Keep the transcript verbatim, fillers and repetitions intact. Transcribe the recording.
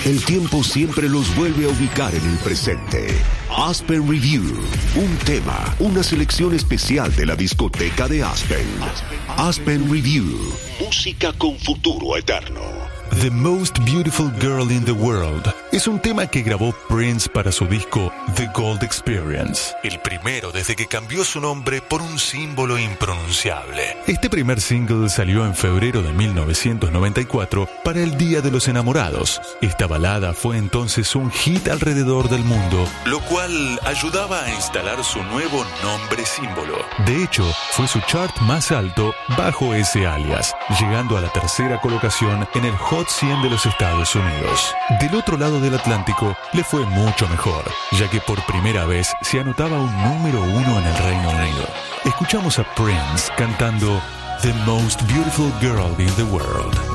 El tiempo siempre los vuelve a ubicar en el presente. Aspen Review, un tema, una selección especial de la discoteca de Aspen. Aspen Review, música con futuro eterno. The Most Beautiful Girl in the World es un tema que grabó Prince para su disco The Gold Experience, el primero desde que cambió su nombre por un símbolo impronunciable. Este primer single salió en febrero de mil novecientos noventa y cuatro para el Día de los Enamorados. Esta balada fue entonces un hit alrededor del mundo, lo cual ayudaba a instalar su nuevo nombre símbolo. De hecho, fue su chart más alto bajo ese alias, llegando a la tercera colocación en el Hot cien de los Estados Unidos. Del otro lado del Atlántico le fue mucho mejor, ya que por primera vez se anotaba un número uno en el Reino Unido. Escuchamos a Prince cantando The Most Beautiful Girl in the World.